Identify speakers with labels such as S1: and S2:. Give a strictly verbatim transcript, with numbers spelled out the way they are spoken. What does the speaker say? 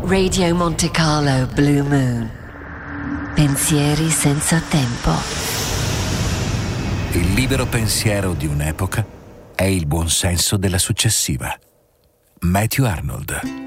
S1: Radio Monte Carlo Blue Moon. Pensieri senza tempo.
S2: Il libero pensiero di un'epoca è il buonsenso della successiva. Matthew Arnold.